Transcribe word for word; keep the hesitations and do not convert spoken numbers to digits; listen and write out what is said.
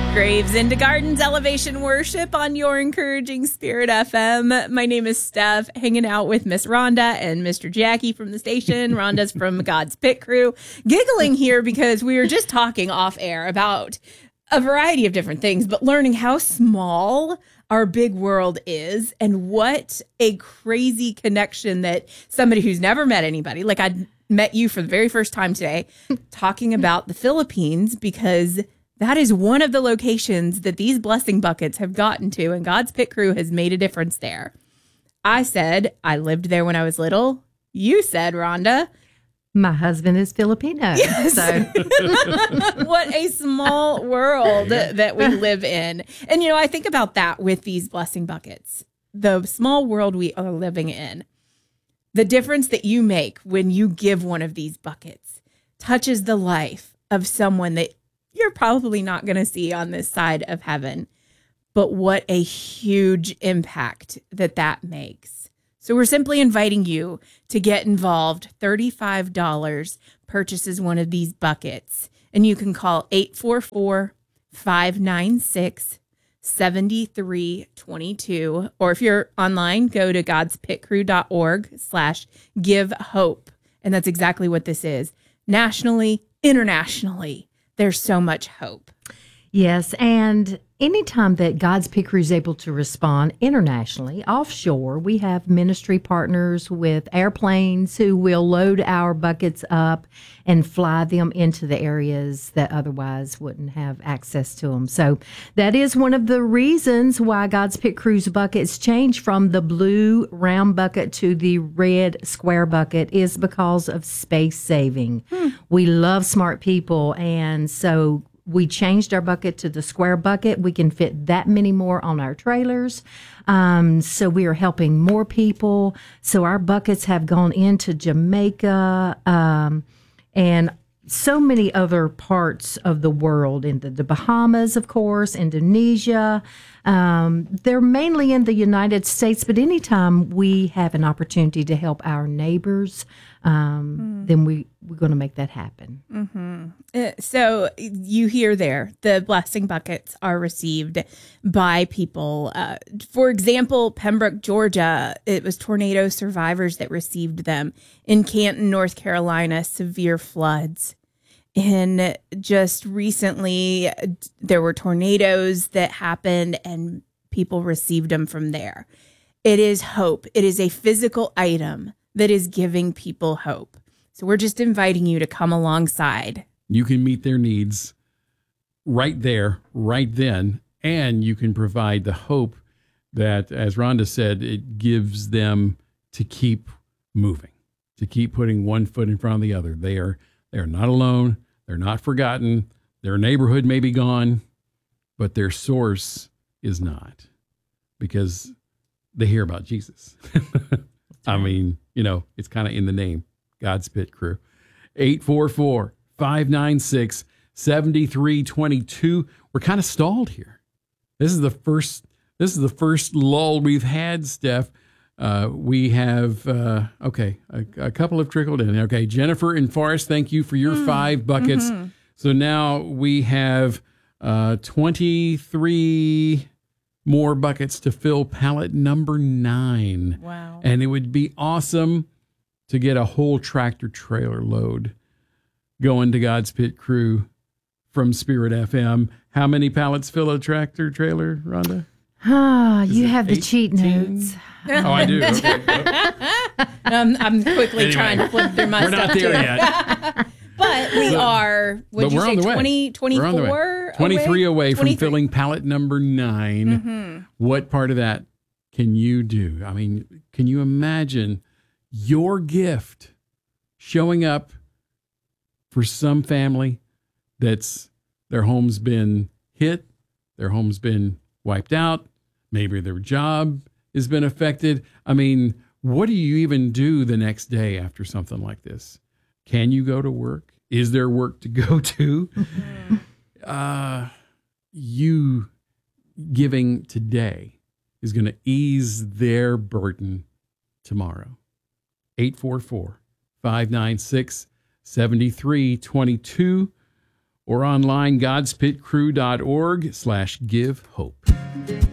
Graves into Gardens Elevation Worship on your encouraging Spirit F M. My name is Steph, hanging out with Miss Rhonda and Mister Jackie from the station. Rhonda's from God's Pit Crew. Giggling here because we were just talking off air about a variety of different things, but learning how small our big world is and what a crazy connection that somebody who's never met anybody, like I met you for the very first time today, talking about the Philippines, because that is one of the locations that these blessing buckets have gotten to, and God's Pit Crew has made a difference there. I said I lived there when I was little. You said, Rhonda, my husband is Filipino. Yes. So. What a small world that we live in. And, you know, I think about that with these blessing buckets, the small world we are living in. The difference that you make when you give one of these buckets touches the life of someone that you're probably not going to see on this side of heaven. But what a huge impact that that makes. So we're simply inviting you to get involved. thirty-five dollars purchases one of these buckets. And you can call eight four four, five nine six, seven three two two. Or if you're online, go to godspitcrew.org slash give hope. And that's exactly what this is. Nationally, internationally, there's so much hope. Yes, and anytime that God's Pit Crew is able to respond internationally, offshore, we have ministry partners with airplanes who will load our buckets up and fly them into the areas that otherwise wouldn't have access to them. So that is one of the reasons why God's Pit Crew's buckets change from the blue round bucket to the red square bucket is because of space saving. Hmm. We love smart people, and so we changed our bucket to the square bucket. We can fit that many more on our trailers. Um, so we are helping more people. So our buckets have gone into Jamaica um, and so many other parts of the world, into the Bahamas, of course, Indonesia. Um, they're mainly in the United States, but anytime we have an opportunity to help our neighbors, um, mm. then we, we're going to make that happen. Mm-hmm. Uh, so you hear there, the blessing buckets are received by people. Uh, for example, Pembroke, Georgia, it was tornado survivors that received them. In Canton, North Carolina, severe floods. And just recently, there were tornadoes that happened and people received them from there. It is hope. It is a physical item that is giving people hope. So we're just inviting you to come alongside. You can meet their needs right there, right then, and you can provide the hope that, as Rhonda said, it gives them to keep moving, to keep putting one foot in front of the other. They are They are not alone. They're not forgotten. Their neighborhood may be gone, but their source is not, because they hear about Jesus. I mean, you know, it's kind of in the name, God's Pit Crew. eight four four, five nine six, seven three two two. We're kind of stalled here. This is the first, this is the first lull we've had, Steph. Uh, we have, uh, okay, a, a couple have trickled in. Okay, Jennifer and Forrest, thank you for your mm. five buckets. Mm-hmm. So now we have uh, twenty-three more buckets to fill pallet number nine. Wow. And it would be awesome to get a whole tractor trailer load going to God's Pit Crew from Spirit F M. How many pallets fill a tractor trailer, Rhonda? Ah, you have the cheat notes. Oh, I do. Okay. um, I'm quickly anyway, trying to flip through my we're stuff. We're not there too. yet. But we so, are, would you say twenty, twenty-four? twenty-three away, away from filling pallet number nine. Mm-hmm. What part of that can you do? I mean, can you imagine your gift showing up for some family that's their home's been hit, their home's been wiped out, maybe their job has been affected? I mean, what do you even do the next day after something like this? Can you go to work? Is there work to go to? Mm-hmm. Uh, you giving today is going to ease their burden tomorrow. eight four four, five nine six, seven three two two. or online godspitcrew.org slash give hope.